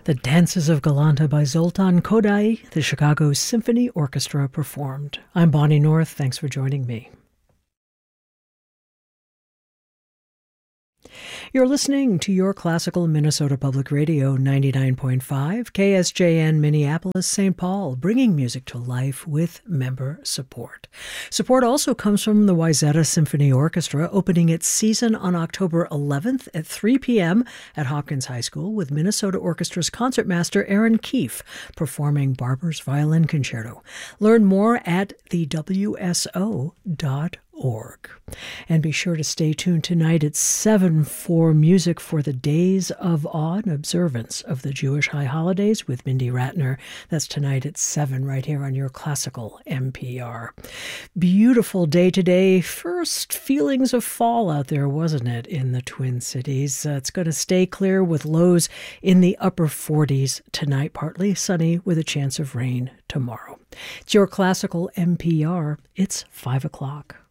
The Dances of Galanta by Zoltan Kodály, the Chicago Symphony Orchestra performed. I'm Bonnie North. Thanks for joining me. You're listening to Your Classical Minnesota Public Radio 99.5, KSJN Minneapolis, St. Paul, bringing music to life with member support. Support also comes from the Wayzata Symphony Orchestra, opening its season on October 11th at 3 p.m. at Hopkins High School with Minnesota Orchestra's concertmaster Aaron Keefe performing Barber's Violin Concerto. Learn more at thewso.org. And be sure to stay tuned tonight at 7 for Music for the Days of Awe, an observance of the Jewish high holidays with Mindy Ratner. That's tonight at 7 right here on your classical NPR. Beautiful day today. First feelings of fall out there, wasn't it, in the Twin Cities? It's going to stay clear with lows in the upper 40s tonight, partly sunny with a chance of rain tomorrow. It's your classical NPR. It's 5 o'clock.